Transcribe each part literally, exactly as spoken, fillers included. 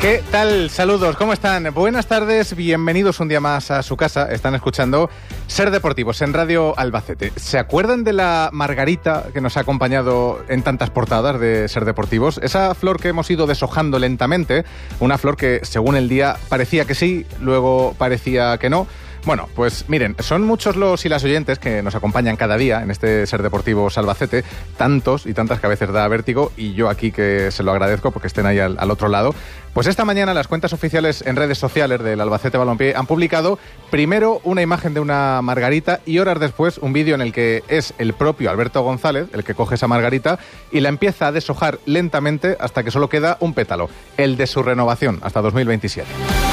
¿Qué tal? Saludos, ¿cómo están? Buenas tardes, bienvenidos un día más a su casa. Están escuchando Ser Deportivos en Radio Albacete. ¿Se acuerdan de la margarita que nos ha acompañado en tantas portadas de Ser Deportivos? Esa flor que hemos ido deshojando lentamente, una flor que según el día parecía que sí, luego parecía que no. Bueno, pues miren, son muchos los y las oyentes que nos acompañan cada día en este Ser Deportivos Albacete, tantos y tantas que a veces da vértigo, y yo aquí que se lo agradezco porque estén ahí al, al otro lado. Pues esta mañana las cuentas oficiales en redes sociales del Albacete Balompié han publicado primero una imagen de una margarita y horas después un vídeo en el que es el propio Alberto González el que coge esa margarita y la empieza a deshojar lentamente hasta que solo queda un pétalo, el de su renovación hasta dos mil veintisiete.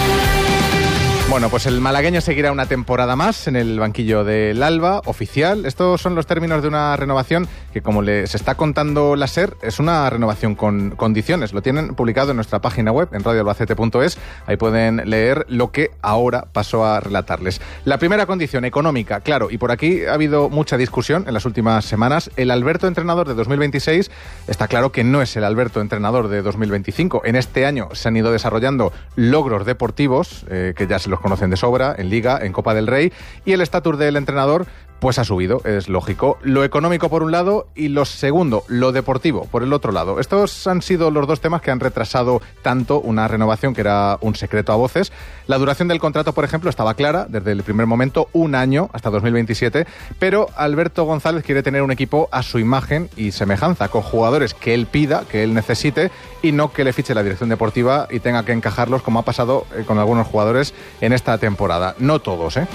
Bueno, pues el malagueño seguirá una temporada más en el banquillo del Alba, oficial. Estos son los términos de una renovación que, como les está contando la SER, es una renovación con condiciones. Lo tienen publicado en nuestra página web, en radio albacete punto es. Ahí pueden leer lo que ahora paso a relatarles. La primera condición, económica, claro, y por aquí ha habido mucha discusión en las últimas semanas. El Alberto entrenador de dos mil veintiséis está claro que no es el Alberto entrenador de dos mil veinticinco. En este año se han ido desarrollando logros deportivos, eh, que ya se los conocen de sobra, en Liga, en Copa del Rey, y el estatus del entrenador pues ha subido, es lógico. Lo económico por un lado y lo segundo, lo deportivo por el otro lado. Estos han sido los dos temas que han retrasado tanto una renovación que era un secreto a voces. La duración del contrato, por ejemplo, estaba clara desde el primer momento, un año hasta dos mil veintisiete, pero Alberto González quiere tener un equipo a su imagen y semejanza, con jugadores que él pida, que él necesite, y no que le fiche la dirección deportiva y tenga que encajarlos como ha pasado con algunos jugadores en esta temporada. No todos, ¿eh?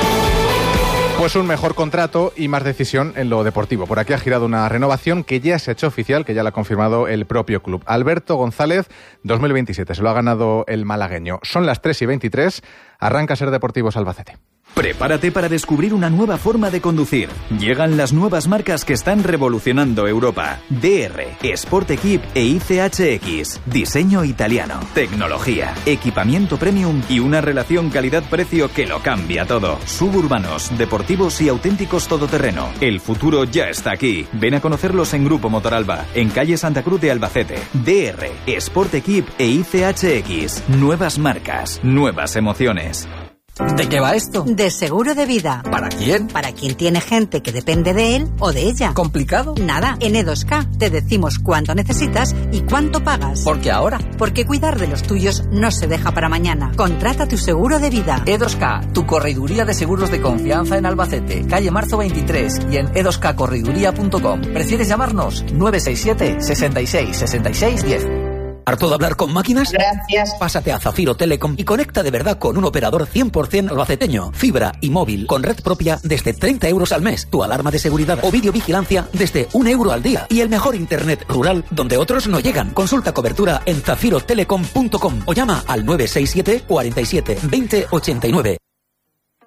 Pues un mejor contrato y más decisión en lo deportivo. Por aquí ha girado una renovación que ya se ha hecho oficial, que ya la ha confirmado el propio club. Alberto González, dos mil veintisiete, se lo ha ganado el malagueño. Son las tres y veintitrés, arranca Ser Deportivos Albacete. Prepárate para descubrir una nueva forma de conducir. Llegan las nuevas marcas que están revolucionando Europa. D R, Sport Equip e I C H X. Diseño italiano, tecnología, equipamiento premium y una relación calidad-precio que lo cambia todo. Suburbanos, deportivos y auténticos todoterreno. El futuro ya está aquí. Ven a conocerlos en Grupo Motoralba, en calle Santa Cruz de Albacete. D R, Sport Equip e I C H X. Nuevas marcas, nuevas emociones. ¿De qué va esto? De seguro de vida. ¿Para quién? Para quien tiene gente que depende de él o de ella. ¿Complicado? Nada, en E dos K te decimos cuánto necesitas y cuánto pagas. ¿Por qué ahora? Porque cuidar de los tuyos no se deja para mañana. Contrata tu seguro de vida. E dos K, tu correduría de seguros de confianza en Albacete, calle Marzo veintitrés y en e dos k correduría punto com. ¿Prefieres llamarnos? nueve seis siete, sesenta y seis, sesenta y seis, diez. ¿Harto de hablar con máquinas? Gracias. Pásate a Zafiro Telecom y conecta de verdad con un operador cien por ciento albaceteño. Fibra y móvil con red propia desde treinta euros al mes. Tu alarma de seguridad o videovigilancia desde un euro al día. Y el mejor internet rural donde otros no llegan. Consulta cobertura en zafiro telecom punto com o llama al nueve seis siete, cuarenta y siete, veinte ochenta y nueve.